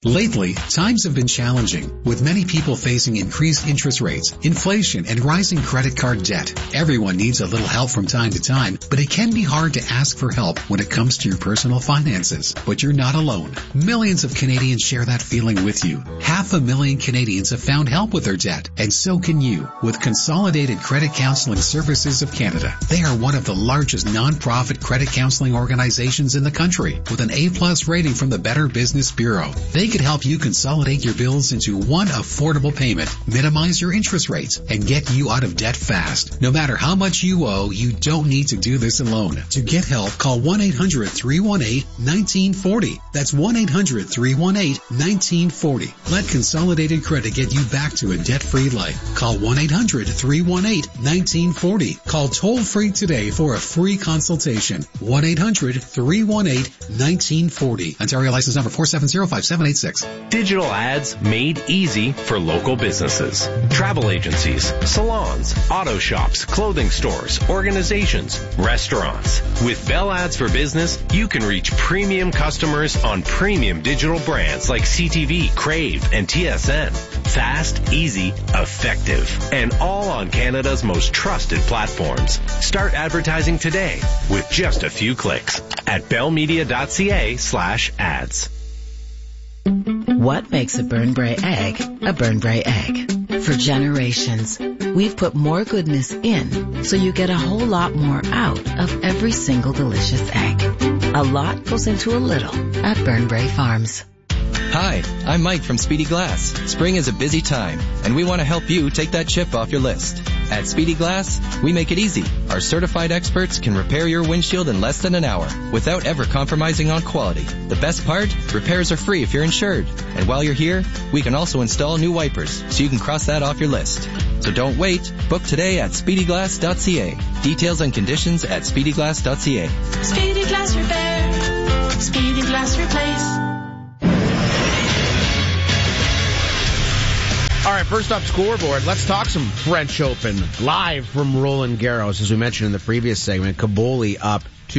Lately, times have been challenging, with many people facing increased interest rates, inflation, and rising credit card debt. Everyone needs a little help from time to time, but it can be hard to ask for help when it comes to your personal finances. But you're not alone. Millions of Canadians share that feeling with you. 500,000 Canadians have found help with their debt, and so can you, with Consolidated Credit Counseling Services of Canada. They are one of the largest non-profit credit counseling organizations in the country, with an A+ rating from the Better Business Bureau. They could help you consolidate your bills into one affordable payment, minimize your interest rates, and get you out of debt fast. No matter how much you owe, you don't need to do this alone. To get help, call 1-800-318-1940. That's 1-800-318-1940. Let Consolidated Credit get you back to a debt-free life. Call 1-800-318-1940. Call toll-free today for a free consultation. 1-800-318-1940. Ontario license number 4705786. Digital ads made easy for local businesses. Travel agencies, salons, auto shops, clothing stores, organizations, restaurants. With Bell Ads for Business, you can reach premium customers on premium digital brands like CTV, Crave, and TSN. Fast, easy, effective, and all on Canada's most trusted platforms. Start advertising today with just a few clicks at bellmedia.ca/ads. What makes a Burnbrae egg a Burnbrae egg? For generations, we've put more goodness in so you get a whole lot more out of every single delicious egg. A lot goes into a little at Burnbrae Farms. Hi, I'm Mike from Speedy Glass. Spring is a busy time, and we want to help you take that chip off your list. At Speedy Glass, we make it easy. Our certified experts can repair your windshield in less than an hour without ever compromising on quality. The best part? Repairs are free if you're insured. And while you're here, we can also install new wipers, so you can cross that off your list. So don't wait. Book today at speedyglass.ca. Details and conditions at speedyglass.ca. Speedy Glass Repair. Speedy Glass Replace. All right, first up, scoreboard. Let's talk some French Open live from Roland Garros. As we mentioned in the previous segment, Caboli up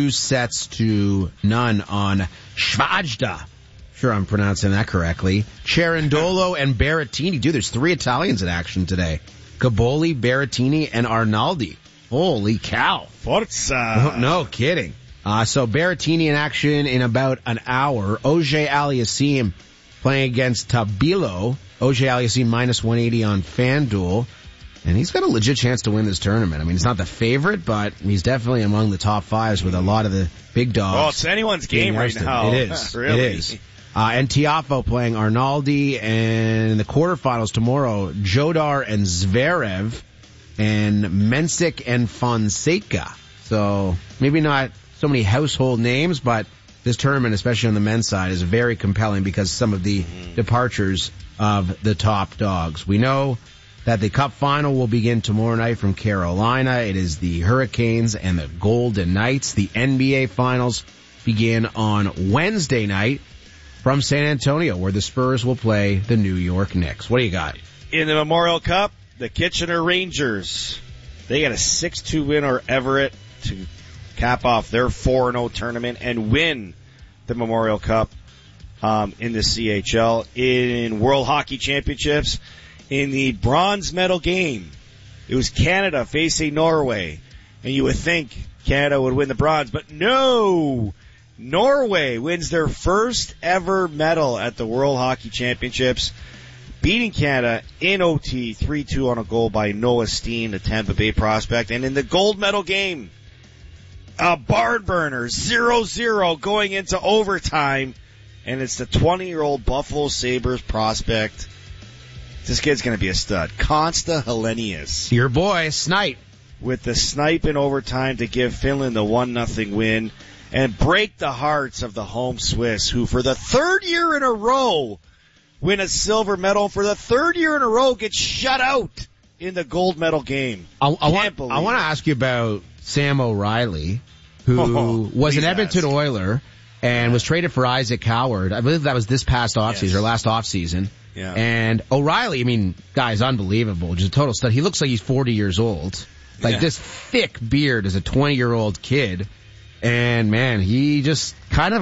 2-0 on Svajda. Sure I'm pronouncing that correctly. Cerundolo and Berrettini. Dude, there's 3 Italians in action today. Caboli, Berrettini, and Arnaldi. Holy cow. Forza. No kidding. So Berrettini in action in about an hour. Auger Aliassime playing against Tabilo. Auger Aliassime minus 180 on FanDuel. And he's got a legit chance to win this tournament. I mean, he's not the favorite, but he's definitely among the top 5s with a lot of the big dogs. Well, it's anyone's game right now. It is. Really? It is. And Tiafoe playing Arnaldi. And in the quarterfinals tomorrow, Jodar and Zverev and Mensik and Fonseca. So maybe not so many household names, but this tournament, especially on the men's side, is very compelling because some of the departures of the top dogs. We know that the Cup final will begin tomorrow night from Carolina. It is the Hurricanes and the Golden Knights. The NBA finals begin on Wednesday night from San Antonio, where the Spurs will play the New York Knicks. What do you got? In the Memorial Cup, the Kitchener Rangers. They got a 6-2 win over Everett to cap off their 4-0 tournament and win the Memorial Cup in the CHL. In World Hockey Championships, in the bronze medal game, it was Canada facing Norway. And you would think Canada would win the bronze, but no! Norway wins their first ever medal at the World Hockey Championships, beating Canada in OT 3-2 on a goal by Noah Steen, the Tampa Bay prospect. And in the gold medal game, a barn burner, 0-0 going into overtime. And it's the 20-year-old Buffalo Sabres prospect. This kid's going to be a stud. Konsta Helenius. Your boy, Snipe. With the snipe in overtime to give Finland the 1-0 win and break the hearts of the home Swiss, who for the 3rd year in a row win a silver medal. For the 3rd year in a row get shut out in the gold medal game. I want to ask you about Sam O'Reilly, who was an Edmonton Oiler and was traded for Isaac Howard. I believe that was this past offseason, or last offseason. Yeah. And O'Reilly, I mean, guy's unbelievable. Just a total stud. He looks like he's 40 years old. Like this thick beard as a 20-year-old kid. And man, he just kind of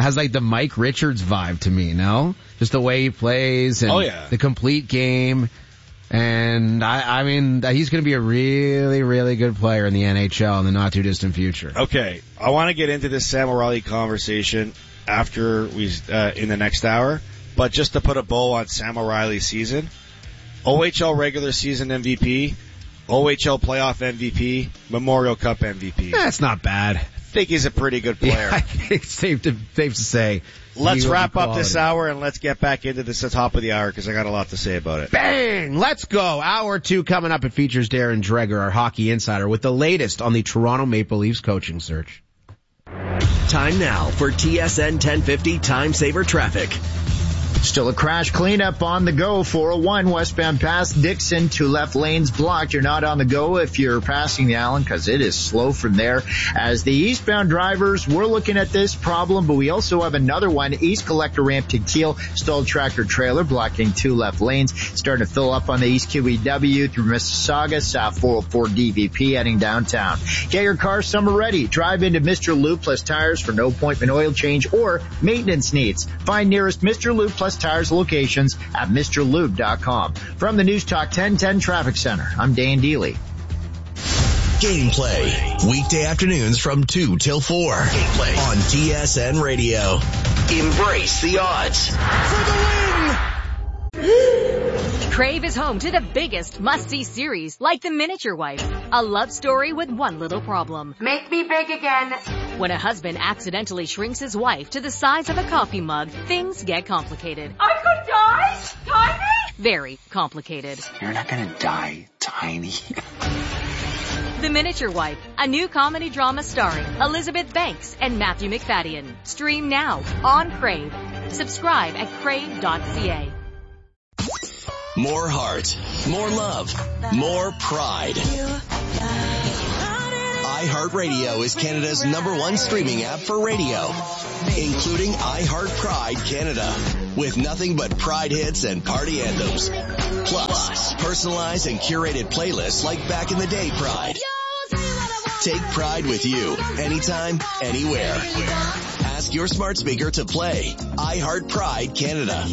has like the Mike Richards vibe to me, no? Just the way he plays and the complete game. And I mean, he's going to be a really, really good player in the NHL in the not too distant future. Okay. I want to get into this Sam O'Reilly conversation after in the next hour. But just to put a bow on Sam O'Reilly's season, OHL regular season MVP, OHL playoff MVP, Memorial Cup MVP. That's not bad. I think he's a pretty good player. Yeah, I think it's safe to say. Let's wrap up this hour and let's get back into this at the top of the hour because I got a lot to say about it. Bang! Let's go. Hour 2 coming up. It features Darren Dreger, our hockey insider, with the latest on the Toronto Maple Leafs coaching search. Time now for TSN 1050 Time Saver Traffic. Still a crash cleanup on the go. 401 westbound past Dixon, 2 left lanes blocked. You're not on the go if you're passing the Allen because it is slow from there. As the eastbound drivers, we're looking at this problem, but we also have another one. East Collector Ramp to Keel, stalled tractor trailer blocking 2 left lanes. Starting to fill up on the East QEW through Mississauga, South 404 DVP heading downtown. Get your car summer ready. Drive into Mr. Lube Plus Tires for no appointment oil change or maintenance needs. Find nearest Mr. Lube Plus Tires locations at MrLube.com. From the News Talk 1010 Traffic Center, I'm Dan Deely. Gameplay, weekday afternoons from 2 till 4. Gameplay on TSN Radio. Embrace the odds. For the win! Crave is home to the biggest must-see series, like The Miniature Wife, a love story with one little problem. Make me big again. When a husband accidentally shrinks his wife to the size of a coffee mug, things get complicated. I could die? Tiny? Very complicated. You're not gonna die tiny. The Miniature Wife, a new comedy drama starring Elizabeth Banks and Matthew McFadden. Stream now on Crave. Subscribe at crave.ca. More heart, more love, more pride. iHeartRadio is Canada's #1 streaming app for radio, including iHeart Pride Canada, with nothing but Pride hits and party anthems. Plus, personalized and curated playlists like Back in the Day Pride. Take Pride with you, anytime, anywhere. Ask your smart speaker to play iHeart Pride Canada.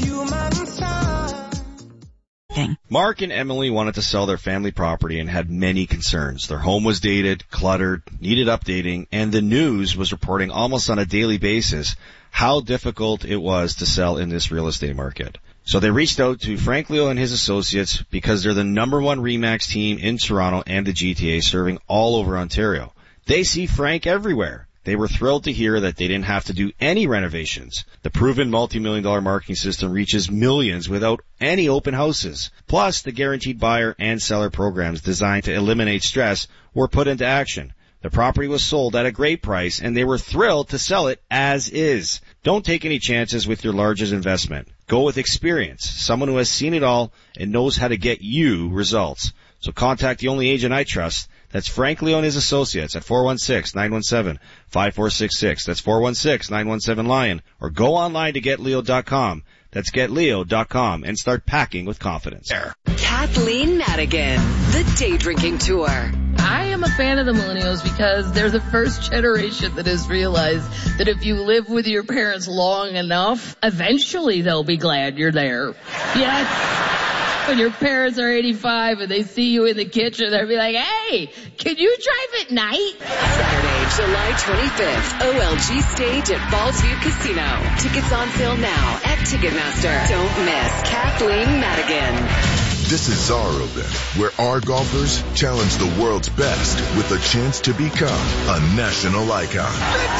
Mark and Emily wanted to sell their family property and had many concerns. Their home was dated, cluttered, needed updating, and the news was reporting almost on a daily basis how difficult it was to sell in this real estate market. So they reached out to Frank Leo and his associates because they're the #1 RE/MAX team in Toronto and the GTA, serving all over Ontario. They see Frank everywhere. They were thrilled to hear that they didn't have to do any renovations. The proven multi-million-dollar marketing system reaches millions without any open houses. Plus, the guaranteed buyer and seller programs designed to eliminate stress were put into action. The property was sold at a great price, and they were thrilled to sell it as is. Don't take any chances with your largest investment. Go with experience, someone who has seen it all and knows how to get you results. So contact the only agent I trust. That's Frank Leo and his associates at 416-917-5466. That's 416-917-LION. Or go online to GetLeo.com. That's GetLeo.com and start packing with confidence. Kathleen Madigan, the Day Drinking Tour. I am a fan of the millennials because they're the first generation that has realized that if you live with your parents long enough, eventually they'll be glad you're there. Yes. When your parents are 85 and they see you in the kitchen, they'll be like, hey, can you drive at night? Saturday, July 25th, OLG stage at Ballsview Casino. Tickets on sale now at Ticketmaster. Don't miss Kathleen Madigan. This is Czar Open, where our golfers challenge the world's best with a chance to become a national icon.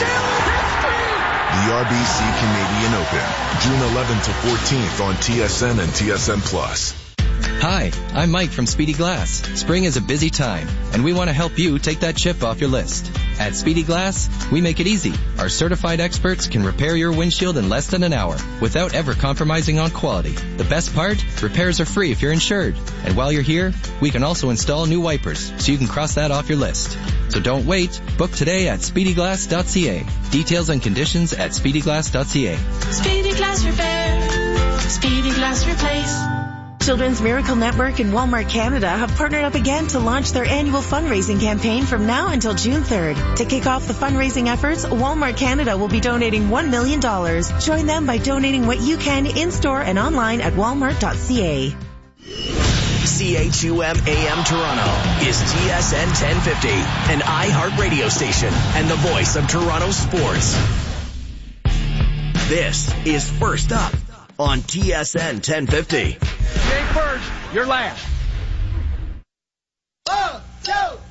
The RBC Canadian Open, June 11th to 14th on TSN and TSN Plus. Hi, I'm Mike from Speedy Glass. Spring is a busy time, and we want to help you take that chip off your list. At Speedy Glass, we make it easy. Our certified experts can repair your windshield in less than an hour without ever compromising on quality. The best part? Repairs are free if you're insured. And while you're here, we can also install new wipers so you can cross that off your list. So don't wait. Book today at speedyglass.ca. Details and conditions at speedyglass.ca. Speedy Glass Repair. Speedy Glass Replace. Children's Miracle Network and Walmart Canada have partnered up again to launch their annual fundraising campaign from now until June 3rd. To kick off the fundraising efforts, Walmart Canada will be donating $1 million. Join them by donating what you can in-store and online at walmart.ca. CHUM AM Toronto is TSN 1050, an iHeart radio station and the voice of Toronto sports. This is First Up on TSN 1050. You ain't first, you're last. 1, 2,